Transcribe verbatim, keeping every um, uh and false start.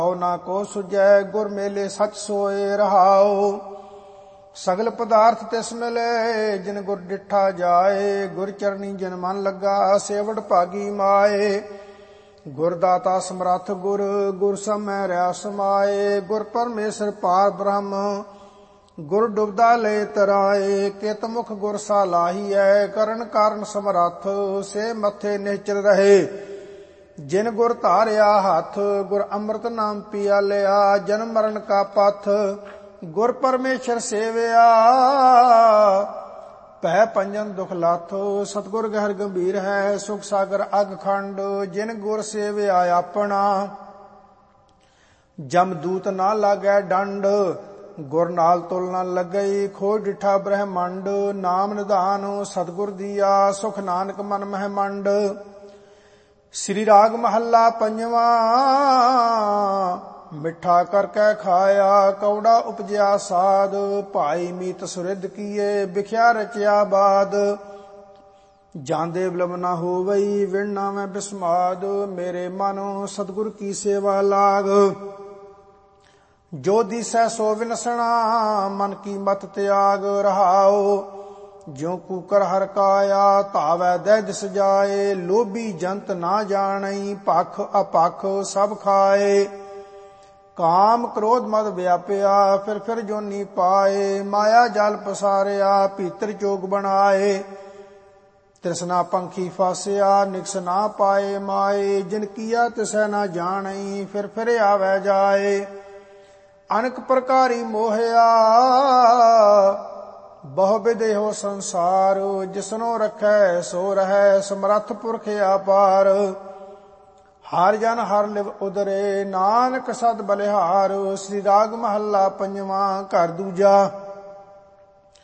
ਨਾ ਕੋ ਸੁਜੈ ਗੁਰ ਮੇਲੇ ਸਚ ਸੋਏ ਰਹਾਉ। ਸਗਲ ਪਦਾਰਥ ਤਿਸ ਮਿਲੇ ਜਿਨ ਗੁਰ ਡਿਠਾ ਜਾਏ। ਗੁਰ ਚਰਨੀ ਜਿਨ ਮਨ ਲੱਗਾ ਸੇਵੜ ਭਾਗੀ ਮਾਏ। ਗੁਰ ਦਾਤਾ ਸਮਰੱਥ ਗੁਰ ਗੁਰ ਸਮੈ ਰਿਆ ਸਮਾਏ। ਗੁਰ ਪਰਮੇਸ਼ਰ ਪਾਰ ਬ੍ਰਹਮ ਗੁਰ ਡੁਬਦਾ ਲੈ ਤਰਾਏ। ਕਿਤ ਮੁਖ ਗੁਰ ਸਾਲਾਹੀਐ ਕਰਨ ਕਾਰਨ ਸਮਰੱਥ ਸੇ ਮੱਥੇ ਨਿਹਚਲ ਰਹੇ। ਜਿਨ ਗੁਰ ਧਾਰਿਆ ਹੱਥ ਗੁਰ ਅੰਮ੍ਰਿਤ ਨਾਮ ਪੀਆ ਲਿਆ। ਜਨਮ ਮਰਨ ਕਾ ਪਥ ਗੁਰ ਪਰਮੇਸ਼ਰ ਸੇਵਿਆ। ਭੈ ਪੰਜਨ ਦੁਖ ਲਾਥ ਸਤਿਗੁਰ ਗਹਿਰ ਗੰਭੀਰ ਹੈ। ਸੁਖ ਸਾਗਰ ਅਗ ਖੰਡ ਜਿਨ ਗੁਰ ਸੇਵਿਆ ਆਪਣਾ। ਜਮਦੂਤ ਨਾ ਲਾਗੈ ਡੰਡ ਗੁਰ ਨਾਲ ਤੁਲ ਨਾ ਲੱਗਈ। ਖੋਜ ਡਿਠਾ ਬ੍ਰਹਮੰਡ ਨਾਮ ਨਿਧਾਨ ਸਤਿਗੁਰ ਦੀਆ। ਸੁਖ ਨਾਨਕ ਮਨ ਮਹਿ ਮੰਡ। ਸ੍ਰੀ ਰਾਗ ਮਹੱਲਾ ਪੰਜਵਾ। ਮਿੱਠਾ ਕਰਕੇ ਖਾਇਆ ਕੌੜਾ ਉਪਜਿਆ ਸਾਧ। ਭਾਈ ਮੀਤ ਸੁਰਿਧ ਕੀਏ ਵਿਖਿਆ ਰਚਿਆ ਬਾਦ। ਜਾਂਦੇ ਬਿਲਮ ਨਾ ਹੋਵਈ ਵਿਣ ਨਾ ਮੈਂ ਬਿਸਮਾਦ। ਮੇਰੇ ਮਨ ਸਤਿਗੁਰ ਕੀ ਸੇਵਾ ਲਾਗ। ਜੋ ਦੀਸੈ ਸੋ ਵਿਨਸਣਾ ਮਨ ਕੀ ਮਤ ਤਿਆਗ ਰਹਾਉ। ਜਿਉ ਕੂਕਰ ਹਰ ਕਾਇਆ ਧਾਵੈ ਦਹਿ ਦਿਸ ਜਾਏ। ਲੋਭੀ ਜੰਤ ਨਾ ਜਾਣਈ ਭਖ ਅਪਖ ਸਭ ਖਾਏ। ਕਾਮ ਕ੍ਰੋਧ ਮਦ ਵਿਆਪਿਆ ਫਿਰ ਫਿਰ ਜੋਨੀ ਪਾਏ। ਮਾਇਆ ਜਲ ਪਸਾਰਿਆ ਭੀਤਰ ਜੋਗ ਬਣਾਏ। ਤ੍ਰਿਸ਼ਨਾ ਪੰਖੀ ਫਾਸਿਆ ਨਿਕਸ ਨਾ ਪਾਏ ਮਾਏ। ਜਿਨ ਕੀਆ ਤਿਸੈ ਨਾ ਜਾਣਈ ਫਿਰ ਫਿਰ ਆਵੈ ਜਾਏ। ਅਨਕ ਪ੍ਰਕਾਰੀ ਮੋਹਿਆ ਬਹੁ ਵਿਦਿ ਸੰਸਾਰ। ਜਿਸਨੋ ਰਖੈ ਸੋ ਰਹੈ ਸਮਰੱਥ ਪੁਰਖ ਅਪਾਰ। ਹਰ ਜਨ ਹਰ ਲਿਵ ਉਦਰੇ ਨਾਨਕ ਸਦ ਬਲਿਹਾਰ। ਸ੍ਰੀ ਰਾਗ ਮਹੱਲਾ ਪੰਜਵਾਂ ਘਰ ਦੂਜਾ।